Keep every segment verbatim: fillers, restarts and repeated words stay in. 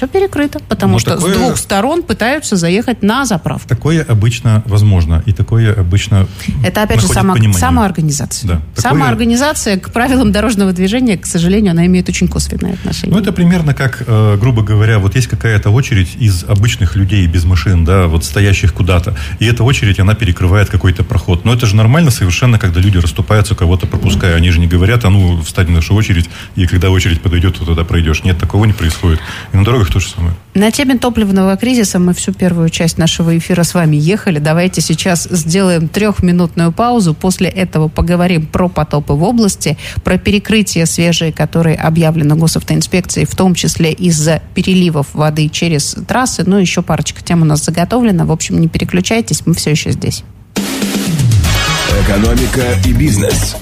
все перекрыто, потому Но что такое... с двух сторон пытаются заехать на заправку. Такое обычно возможно, и такое обычно Это, опять же, само... самоорганизация. Да, такое... Самоорганизация к правилам дорожного движения, к сожалению, она имеет очень косвенное отношение. Ну, это примерно как, э, грубо говоря, вот есть какая-то очередь из обычных людей без машин, да, вот стоящих куда-то, и эта очередь, она перекрывает какой-то проход. Но это же нормально совершенно, когда люди расступаются, кого-то пропуская. Они же не говорят, а ну, встань в нашу очередь, и когда очередь подойдет, то туда пройдешь. Нет, такого не происходит. И на дорогах то же самое. На теме топливного кризиса мы всю первую часть нашего эфира с вами ехали. Давайте сейчас сделаем трехминутную паузу. После этого поговорим про потопы в области, про перекрытия свежие, которые объявлены госавтоинспекцией, в том числе из-за переливов воды через трассы. Ну, еще парочка тем у нас заготовлена. В общем, не переключайтесь, мы все еще здесь. Экономика и бизнес.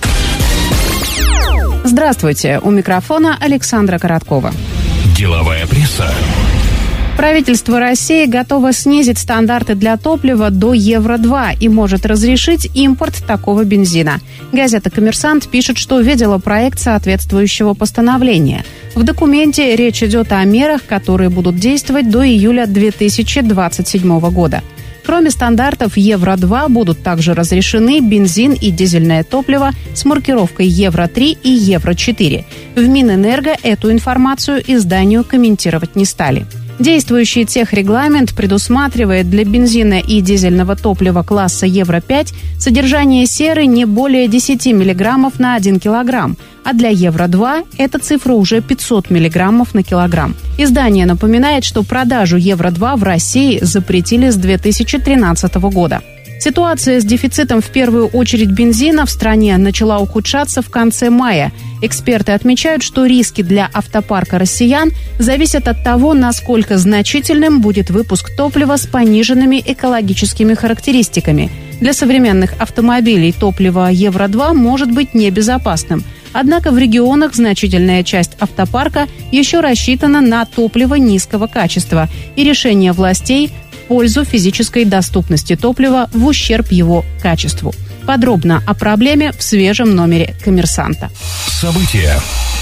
Здравствуйте. У микрофона Александра Короткова. Деловая пресса. Правительство России готово снизить стандарты для топлива до евро два и может разрешить импорт такого бензина. Газета «Коммерсант» пишет, что видела проект соответствующего постановления. В документе речь идет о мерах, которые будут действовать до июля две тысячи двадцать седьмого года. Кроме стандартов евро два будут также разрешены бензин и дизельное топливо с маркировкой евро три и евро четыре. В Минэнерго эту информацию изданию комментировать не стали. Действующий техрегламент предусматривает для бензина и дизельного топлива класса евро пять содержание серы не более десять миллиграммов на один килограмм, а для евро два эта цифра уже пятьсот миллиграммов на килограмм. Издание напоминает, что продажу евро два в России запретили с две тысячи тринадцатого года. Ситуация с дефицитом в первую очередь бензина в стране начала ухудшаться в конце мая. Эксперты отмечают, что риски для автопарка россиян зависят от того, насколько значительным будет выпуск топлива с пониженными экологическими характеристиками. Для современных автомобилей топливо евро два может быть небезопасным. Однако в регионах значительная часть автопарка еще рассчитана на топливо низкого качества, и решение властей в пользу физической доступности топлива в ущерб его качеству. Подробно о проблеме в свежем номере «Коммерсанта». События.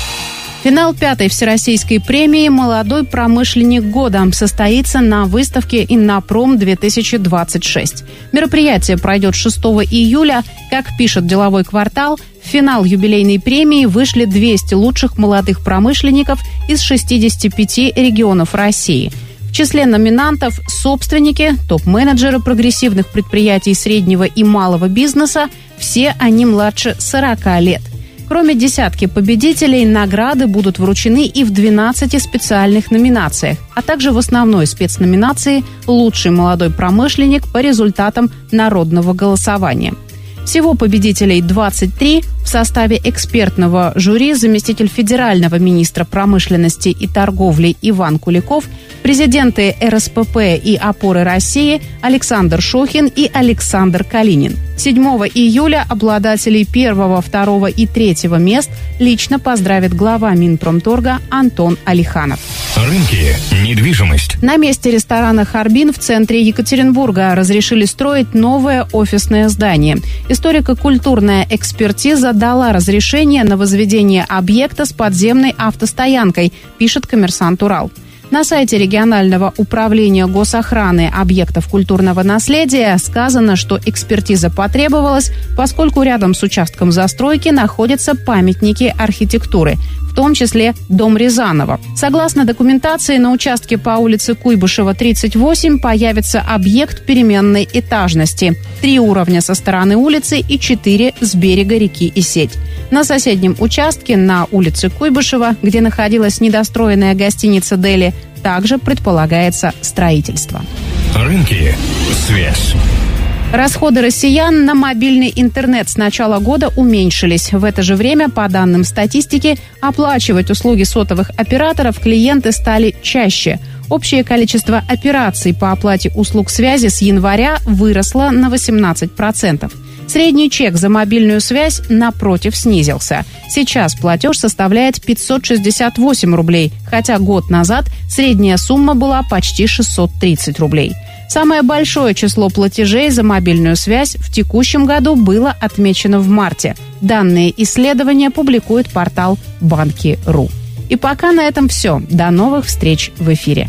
Финал пятой всероссийской премии «Молодой промышленник года» состоится на выставке «Иннопром-две тысячи двадцать шесть». Мероприятие пройдет шестого июля. Как пишет «Деловой квартал», в финал юбилейной премии вышли двести лучших молодых промышленников из шестидесяти пяти регионов России. В числе номинантов собственники, топ-менеджеры прогрессивных предприятий среднего и малого бизнеса, все они младше сорока лет. Кроме десятки победителей, награды будут вручены и в двенадцати специальных номинациях, а также в основной спецноминации «Лучший молодой промышленник» по результатам народного голосования. Всего победителей двадцать три. В составе экспертного жюри заместитель федерального министра промышленности и торговли Иван Куликов, президенты эр эс пэ пэ и «Опоры России» Александр Шохин и Александр Калинин. седьмого июля обладателей первого, второго и третьего мест лично поздравит глава Минпромторга Антон Алиханов. Рынки, недвижимость. На месте ресторана «Харбин» в центре Екатеринбурга разрешили строить новое офисное здание. Историко-культурная экспертиза дала разрешение на возведение объекта с подземной автостоянкой, пишет «Коммерсант Урал». На сайте регионального управления госохраны объектов культурного наследия сказано, что экспертиза потребовалась, поскольку рядом с участком застройки находятся памятники архитектуры, в том числе дом Рязанова. Согласно документации, на участке по улице Куйбышева, тридцать восемь, появится объект переменной этажности. Три уровня со стороны улицы и четыре с берега реки Исеть. На соседнем участке на улице Куйбышева, где находилась недостроенная гостиница «Дели», также предполагается строительство. Рынки, связь. Расходы россиян на мобильный интернет с начала года уменьшились. В это же время, по данным статистики, оплачивать услуги сотовых операторов клиенты стали чаще. Общее количество операций по оплате услуг связи с января выросло на восемнадцать процентов. Средний чек за мобильную связь, напротив, снизился. Сейчас платеж составляет пятьсот шестьдесят восемь рублей, хотя год назад средняя сумма была почти шестьсот тридцать рублей. Самое большое число платежей за мобильную связь в текущем году было отмечено в марте. Данные исследования публикует портал банки точка ру. И пока на этом все. До новых встреч в эфире.